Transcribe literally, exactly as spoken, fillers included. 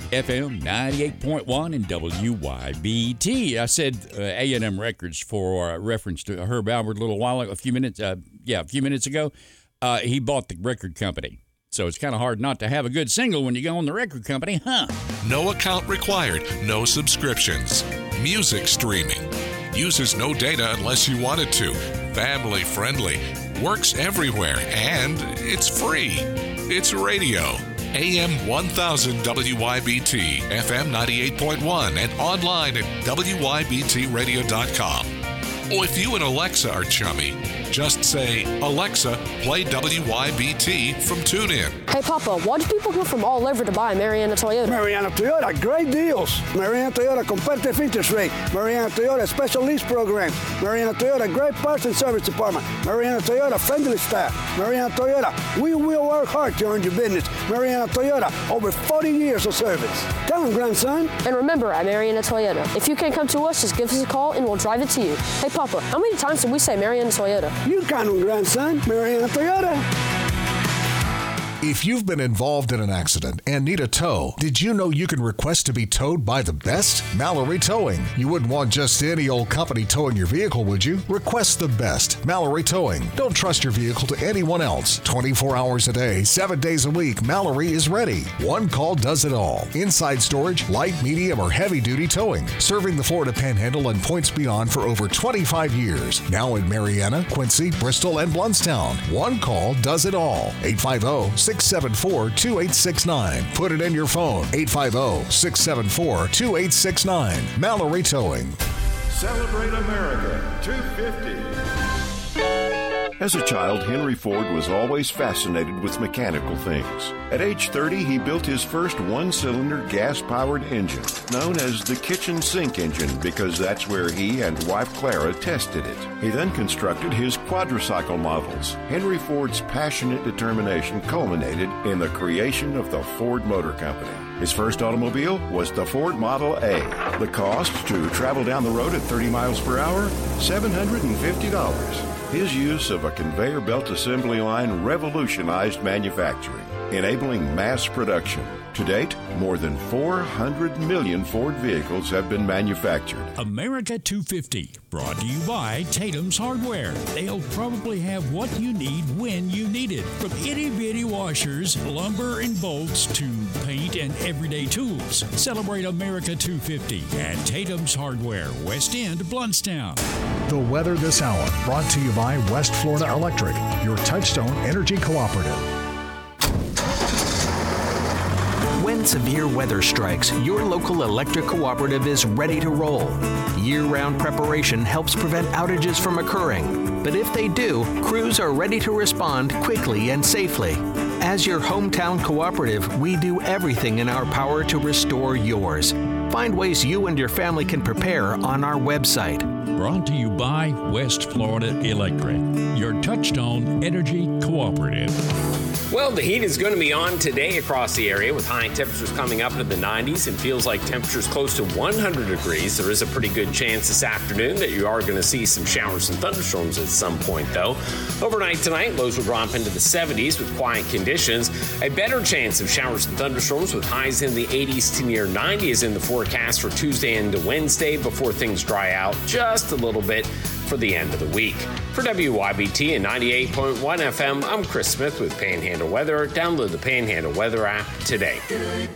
F M ninety-eight point one and W Y B T. I said uh, A and M Records for uh, reference to Herb Alpert a little while ago, a few minutes, uh, yeah, a few minutes ago. Uh, he bought the record company. So it's kind of hard not to have a good single when you go on the record company, huh? No account required, no subscriptions. Music streaming. Uses no data unless you want it to. Family friendly. Works everywhere. And it's free. It's radio. A M one thousand W Y B T, F M ninety-eight point one, and online at W Y B T radio dot com. Oh, if you and Alexa are chummy, just say, Alexa, play W Y B T from TuneIn. Hey, Papa, why do people come from all over to buy Mariana Toyota? Mariana Toyota, great deals. Mariana Toyota, competitive interest rate. Mariana Toyota, special lease program. Mariana Toyota, great parts and service department. Mariana Toyota, friendly staff. Mariana Toyota, we will work hard to earn your business. Mariana Toyota, over forty years of service. Tell them, grandson. And remember, at Mariana Toyota, if you can't come to us, just give us a call and we'll drive it to you. Hey, Papa, how many times did we say Mariana Toyota? You count them, grandson. Mariana Toyota. If you've been involved in an accident and need a tow, did you know you can request to be towed by the best? Mallory Towing. You wouldn't want just any old company towing your vehicle, would you? Request the best. Mallory Towing. Don't trust your vehicle to anyone else. twenty-four hours a day, seven days a week, Mallory is ready. One call does it all. Inside storage, light, medium, or heavy-duty towing. Serving the Florida Panhandle and points beyond for over twenty-five years. Now in Mariana, Quincy, Bristol, and Blountstown. One call does it all. eight five zero, six seven four, two eight six nine. Put it in your phone. eight five zero, six seven four, two eight six nine. Mallory Towing. Celebrate America two fifty. As a child, Henry Ford was always fascinated with mechanical things. At age thirty, he built his first one-cylinder gas-powered engine, known as the kitchen sink engine, because that's where he and wife Clara tested it. He then constructed his quadricycle models. Henry Ford's passionate determination culminated in the creation of the Ford Motor Company. His first automobile was the Ford Model A. The cost to travel down the road at thirty miles per hour? seven hundred fifty dollars. His use of a conveyor belt assembly line revolutionized manufacturing, enabling mass production. To date, more than four hundred million Ford vehicles have been manufactured. America two fifty, brought to you by Tatum's Hardware. They'll probably have what you need when you need it. From itty-bitty washers, lumber and bolts, to paint and everyday tools. Celebrate America two fifty at Tatum's Hardware, West End, Blountstown. The weather this hour, brought to you by West Florida Electric, your Touchstone Energy Cooperative. When severe weather strikes, your local electric cooperative is ready to roll. Year-round preparation helps prevent outages from occurring. But if they do, crews are ready to respond quickly and safely. As your hometown cooperative, we do everything in our power to restore yours. Find ways you and your family can prepare on our website. Brought to you by West Florida Electric, your Touchstone Energy Cooperative. Well, the heat is going to be on today across the area with high temperatures coming up into the nineties and feels like temperatures close to one hundred degrees. There is a pretty good chance this afternoon that you are going to see some showers and thunderstorms at some point, though. Overnight tonight, lows will drop into the seventies with quiet conditions. A better chance of showers and thunderstorms with highs in the eighties to near nineties in the forecast for Tuesday into Wednesday before things dry out just a little bit for the end of the week. For W Y B T and ninety-eight point one F M, I'm Chris Smith with Panhandle Weather. Download the Panhandle Weather app today. Good